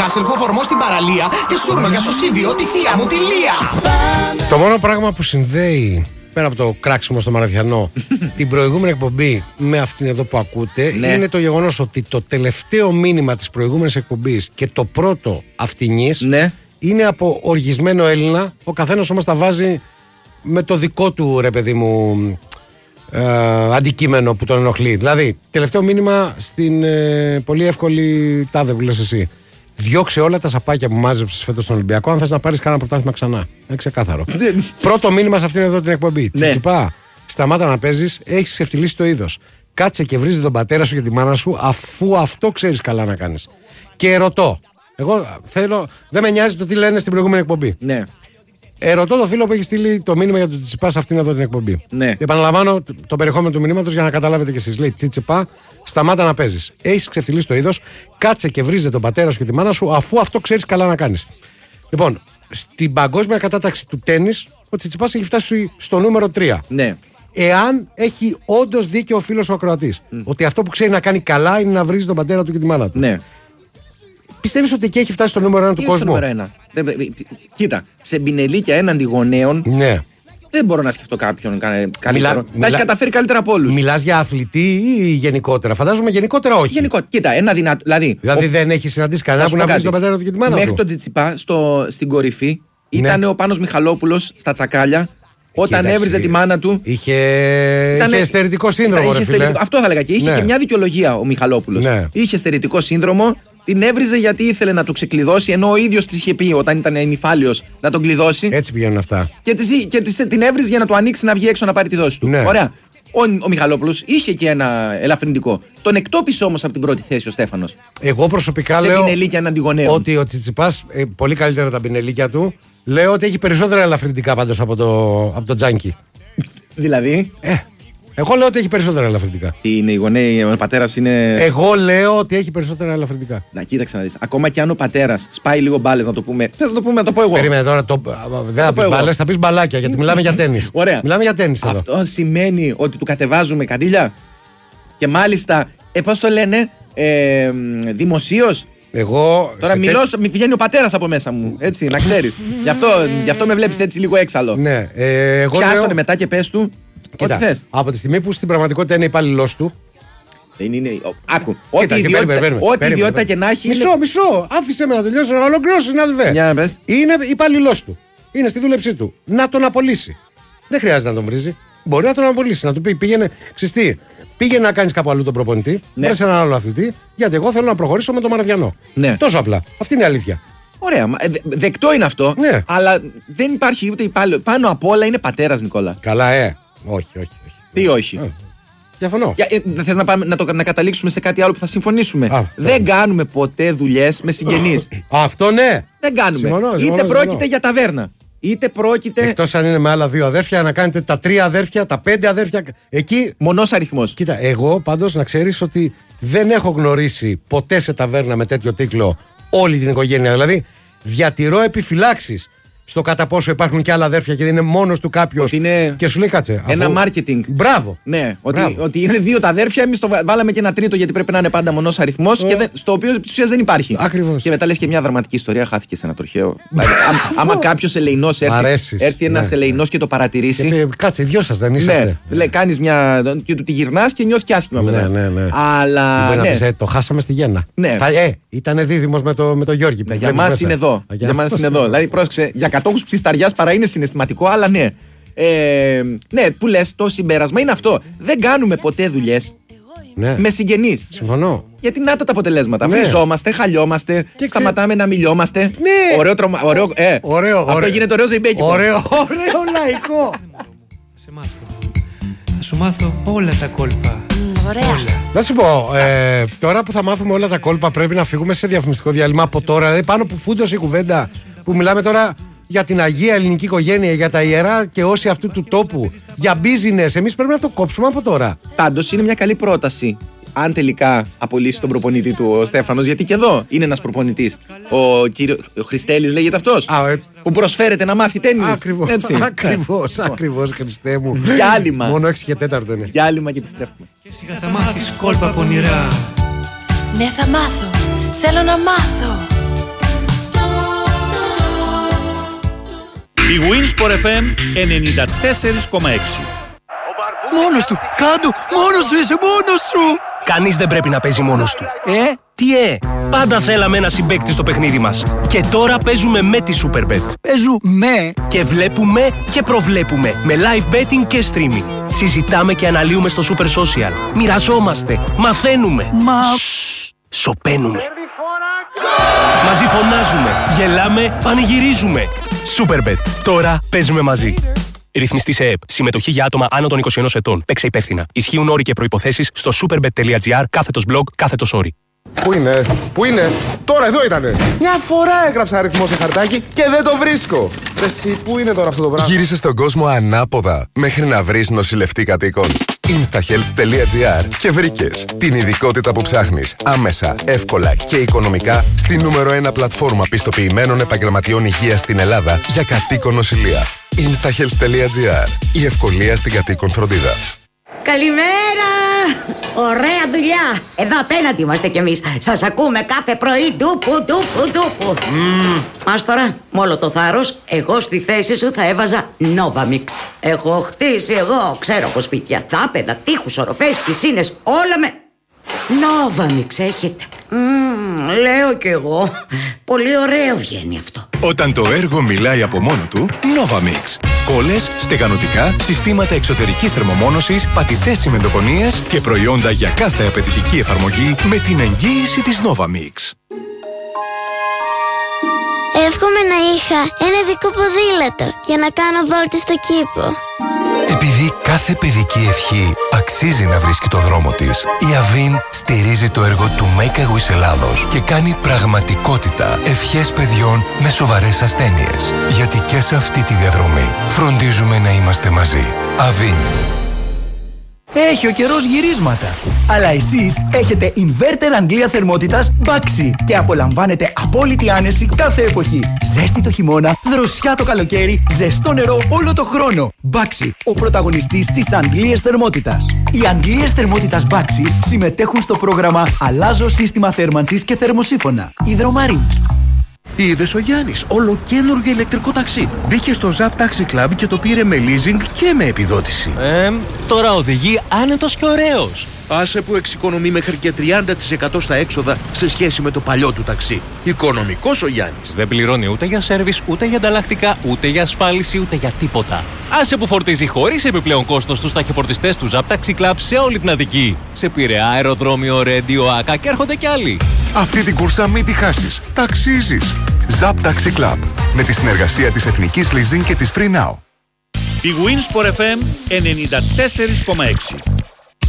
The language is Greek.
Χάσελχοφ, ορμό στην παραλία και σούρμα για σωσίβιο τη θεία μου τη Λία. Το μόνο πράγμα που συνδέει, πέρα από το κράξιμο στο Μαραθιανό, την προηγούμενη εκπομπή με αυτήν εδώ που ακούτε, είναι το γεγονός ότι το τελευταίο μήνυμα της προηγούμενης εκπομπής και το πρώτο αυτινής είναι από οργισμένο Έλληνα. Ο καθένας όμως τα βάζει με το δικό του, ρε παιδί μου, αντικείμενο που τον ενοχλεί. Δηλαδή, τελευταίο μήνυμα στην πολύ εύκολη τάδε που λες εσύ. Διώξε όλα τα σαπάκια που μάζεψες φέτος στον Ολυμπιακό, αν θες να πάρεις κανένα πρωτάθλημα ξανά. Είναι ξεκάθαρο. Πρώτο μήνυμα σε αυτήν εδώ την εκπομπή. Τσιτσιπά, σταμάτα να παίζεις, έχεις ξεφτυλίσει το είδος. Κάτσε και βρίζει τον πατέρα σου και τη μάνα σου, αφού αυτό ξέρεις καλά να κάνεις. Και ρωτώ. Εγώ θέλω, δεν με νοιάζει το τι λένε στην προηγούμενη εκπομπή. Ερωτώ το φίλο που έχει στείλει το μήνυμα για το Τσιτσιπά σε αυτήν εδώ την εκπομπή. Επαναλαμβάνω το περιεχόμενο του μηνύματος για να καταλάβετε κι εσείς. Λέει Τσιτσιπά, σταμάτα να παίζεις. Έχεις ξεφτυλίσει το είδος, κάτσε και βρίζε τον πατέρα σου και τη μάνα σου, αφού αυτό ξέρεις καλά να κάνεις. Λοιπόν, στην παγκόσμια κατάταξη του τένις, ο Τσιτσιπάς έχει φτάσει στο νούμερο 3. Εάν έχει όντως δίκιο ο φίλος ο ακροατής, ότι αυτό που ξέρει να κάνει καλά είναι να βρίζει τον πατέρα του και τη μάνα του. Πιστεύεις ότι εκεί έχει φτάσει στο νούμερο 1 του κόσμου? Στο νούμερο 1. Κοίτα, σε μπινελίκια έναντι γονέων. Δεν μπορώ να σκεφτώ κάποιον καλύτερο. Τα έχει καταφέρει καλύτερα από όλους. Μιλάς για αθλητή ή γενικότερα? Φαντάζομαι γενικότερα όχι. Κοίτα, ένα δυνατό. Δηλαδή δεν έχει συναντήσει κανένα που να βρει τον πατέρα του και τη μάνα του. Μέχρι τον Τσιτσιπά στην κορυφή ήταν ο Πάνος Μιχαλόπουλος στα τσακάλια. Όταν έβριζε τη μάνα του. Είχε στερητικό σύνδρομο. Αυτό θα έλεγα. Και είχε και μια δικαιολογία ο Μιχαλόπουλος. Είχε στερητικό σύνδρομο. Την έβριζε γιατί ήθελε να το ξεκλειδώσει, ενώ ο ίδιος της είχε πει όταν ήταν νηφάλιος να τον κλειδώσει. Έτσι πηγαίνουν αυτά. Και την έβριζε για να το ανοίξει να βγει έξω να πάρει τη δόση του. Ωραία. Ο Μιχαλόπουλος είχε και ένα ελαφρυντικό. Τον εκτόπισε όμως από την πρώτη θέση ο Στέφανος. Εγώ προσωπικά λέω ότι ο Τσιτσιπάς, πολύ καλύτερα τα πινελίκια του, λέω ότι έχει περισσότερα ελαφρυντικά πάντως από το τζάνκι. Δηλαδή. Εγώ λέω ότι έχει περισσότερα ελαφρυντικά. Τι είναι οι γονέοι, ο πατέρας είναι. Εγώ λέω ότι έχει περισσότερα ελαφρυντικά. Να κοίταξε να δεις. Ακόμα και αν ο πατέρας σπάει λίγο μπάλες, να το πούμε. Θες να το πούμε, να το πω εγώ. Περίμενε τώρα. Δεν θα πεις μπάλες, θα πεις μπαλάκια, γιατί μιλάμε για τένις. Ωραία. Μιλάμε για τένις εδώ. Αυτό σημαίνει ότι του κατεβάζουμε καντήλια. Και μάλιστα, πώς το λένε, δημοσίως. Εγώ. Τώρα μη βγαίνει ο πατέρας από μέσα μου. Έτσι, να ξέρεις. Γι' αυτό με βλέπεις έτσι λίγο έξαλλο. Ναι. Πιάστονε μετά και πες του. Κοίτα, από τη στιγμή που στην πραγματικότητα είναι υπάλληλός του. Δεν είναι. Άκου. Ό,τι ιδιότητα και να έχει. Μισό. Άφησε με να τελειώσω να ολοκληρώσω, συνάδελφε. Είναι υπάλληλός του. Είναι στη δούλεψή του. Να τον απολύσει. Δεν χρειάζεται να τον βρίζει. Μπορεί να τον απολύσει. Να του πει πήγαινε να κάνεις κάπου αλλού τον προπονητή. Βρες έναν άλλο αθλητή. Γιατί εγώ θέλω να προχωρήσω με τον Μαραθιανό. Τόσο απλά. Αυτή είναι η αλήθεια. Ωραία, δεκτό είναι αυτό. Αλλά δεν υπάρχει ούτε υπάλληλο. Πάνω απ' όλα είναι πατέρας, Νικόλα. Καλά, όχι. Τι όχι. Διαφωνώ. Δεν θες να καταλήξουμε σε κάτι άλλο που θα συμφωνήσουμε? Δεν κάνουμε ποτέ δουλειές με συγγενείς. Αυτό ναι. Δεν κάνουμε. Είτε πρόκειται για ταβέρνα, είτε πρόκειται. Εκτός αν είναι με άλλα 2 αδέρφια, να κάνετε τα 3 αδέρφια, τα 5 αδέρφια. Εκεί. Μονός αριθμός. Κοίτα, εγώ πάντως να ξέρεις ότι δεν έχω γνωρίσει ποτέ σε ταβέρνα με τέτοιο τίτλο όλη την οικογένεια. Δηλαδή, διατηρώ επιφυλάξεις στο κατά πόσο υπάρχουν και άλλα αδέρφια και δεν είναι μόνος του κάποιος. Και σου λέει κάτσε. Ένα marketing. Μπράβο. Ναι, ότι είναι 2 τα αδέρφια, εμείς το βάλαμε και ένα τρίτο γιατί πρέπει να είναι πάντα μονός αριθμός, στο οποίο επί της ουσίας δεν υπάρχει. Ακριβώς. Και μετά λες και μια δραματική ιστορία, χάθηκε σε ένα τροχαίο. Άμα κάποιος ελεηνός έρθει ένας ελεηνός και το παρατηρήσει. Κάτσε, οι δυο σας δεν είσαστε. Ναι, κάνεις μια. και του τη γυρνάς και νιώθει και άσχημα μετά. Ναι. Αλλά. Το χάσαμε στη Γέννα. Ήταν δίδυμος με το Γιώργη. Για μας είναι εδώ. Δηλαδή, πρόσεξε. Για κατόχους ψισταριάς παρά είναι συναισθηματικό, αλλά ναι. Ναι, που λες, το συμπέρασμα είναι αυτό. Δεν κάνουμε ποτέ δουλειές με συγγενείς. Συμφωνώ. Γιατί να τα αποτελέσματα. Βριζόμαστε, χαλιόμαστε, σταματάμε να μιλιόμαστε. Ναι. Ωραίο. Αυτό γίνεται ωραίο ζεϊμπέκικο. Ωραίο λαϊκό. Θα σου μάθω όλα τα κόλπα. Ωραία. Να σου πω, τώρα που θα μάθουμε όλα τα κόλπα, πρέπει να φύγουμε σε διαφημιστικό διάλειμμα από τώρα. Δηλαδή, πάνω που φούντωσε η κουβέντα που μιλάμε τώρα για την Αγία Ελληνική Οικογένεια, για τα ιερά και όσοι αυτού του τόπου, για business. Εμείς πρέπει να το κόψουμε από τώρα. Πάντως είναι μια καλή πρόταση. Αν τελικά απολύσει τον προπονητή του ο Στέφανος, γιατί και εδώ είναι ένας προπονητής. Ο Χριστέλης λέγεται αυτός. Που προσφέρεται να μάθει τένις. Ακριβώς, Χριστέ μου. Διάλειμμα. Μόνο 6 και 4 είναι. Διάλειμμα και επιστρέφουμε. Σιγά θα μάθεις κόλπα πονηρά. Ναι, θα μάθω. Θέλω να μάθω. Η Winsport FM 94,6. Μόνος του! Κάντο! Μόνος σου είσαι! Μόνος σου! Κανείς δεν πρέπει να παίζει μόνος του. Τι πάντα θέλαμε ένα συμπαίκτη στο παιχνίδι μας. Και τώρα παίζουμε με τη Superbet. Παίζουμε και βλέπουμε και προβλέπουμε. Με live betting και streaming. Συζητάμε και αναλύουμε στο Super Social. Μοιραζόμαστε. Μαθαίνουμε. Σωπαίνουμε. Μαζί φωνάζουμε. Γελάμε. Πανηγυρίζουμε. Superbet. Τώρα παίζουμε μαζί. Ρυθμιστή σε ΕΕΠ. Συμμετοχή για άτομα άνω των 21 ετών. Παίξε υπεύθυνα. Ισχύουν όροι και προϋποθέσεις στο superbet.gr/blog/όροι. Πού είναι, τώρα εδώ ήτανε. Μια φορά έγραψα αριθμό σε χαρτάκι και δεν το βρίσκω. Εσύ, πού είναι τώρα αυτό το πράγμα? Γύρισε στον κόσμο ανάποδα μέχρι να βρεις νοσηλευτή κατοίκων. Instahealth.gr και βρήκες την ειδικότητα που ψάχνεις άμεσα, εύκολα και οικονομικά στη νούμερο 1 πλατφόρμα πιστοποιημένων επαγγελματιών υγείας στην Ελλάδα για κατοίκον νοσηλεία. Instahealth.gr. Η ευκολία στην κατοίκον φροντίδα. Καλημέρα! Ωραία δουλειά! Εδώ απέναντι είμαστε κι εμείς. Σας ακούμε κάθε πρωί. Ντούπου. Μας τώρα, με όλο το θάρρος, εγώ στη θέση σου θα έβαζα Novamix. Έχω χτίσει εγώ, ξέρω από σπίτια. Δάπεδα, τείχους, οροφές, πισίνες, όλα με Novamix έχετε. Λέω κι εγώ. Πολύ ωραίο βγαίνει αυτό. Όταν το έργο μιλάει από μόνο του, Novamix. Κόλλες, στεγανοτικά, συστήματα εξωτερικής θερμομόνωσης, πατητές τσιμεντοκονίες και προϊόντα για κάθε απαιτητική εφαρμογή με την εγγύηση της Novamix. Εύχομαι να είχα ένα δικό ποδήλατο για να κάνω βόλτες στο κήπο. Επειδή κάθε παιδική ευχή αξίζει να βρίσκει το δρόμο της, η Αβίν στηρίζει το έργο του Make a Wish Ελλάδος και κάνει πραγματικότητα ευχές παιδιών με σοβαρές ασθένειες. Γιατί και σε αυτή τη διαδρομή φροντίζουμε να είμαστε μαζί. Αβίν. Έχει ο καιρός γυρίσματα. Αλλά εσείς έχετε inverter Αγγλία θερμότητας Baxi και απολαμβάνετε απόλυτη άνεση κάθε εποχή. Ζέστη το χειμώνα, δροσιά το καλοκαίρι, ζεστό νερό όλο το χρόνο. Baxi, ο πρωταγωνιστής της Αγγλίας θερμότητας. Οι Αγγλίες θερμότητας Baxi συμμετέχουν στο πρόγραμμα Αλλάζω σύστημα θέρμανσης και θερμοσύφωνα. Υδρομαρίν. Είδες ο Γιάννης, ολοκαίνουργιο ηλεκτρικό ταξί. Μπήκε στο Zap Taxi Club και το πήρε με leasing και με επιδότηση. Τώρα οδηγεί άνετος και ωραίος. Άσε που εξοικονομεί μέχρι και 30% στα έξοδα σε σχέση με το παλιό του ταξί. Οικονομικός ο Γιάννης. Δεν πληρώνει ούτε για σέρβις, ούτε για ανταλλακτικά, ούτε για ασφάλιση, ούτε για τίποτα. Άσε που φορτίζει χωρίς επιπλέον κόστος στους ταχυφορτιστές του Zap Taxi Club σε όλη την Αττική. Σε Πειραιά, αεροδρόμιο, Ρέντιο, Άκα και έρχονται κι άλλοι. Αυτή την κούρσα μην τη χάσεις. Ταξίζεις. Zap Taxi Club. Με τη συνεργασία της Εθνικής Leasing και της Free Now. Η Winsport FM 94,6.